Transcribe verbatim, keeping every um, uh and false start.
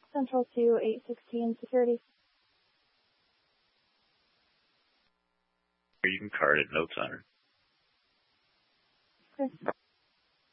Central to eight sixteen security. You can card it, notes on it. Okay.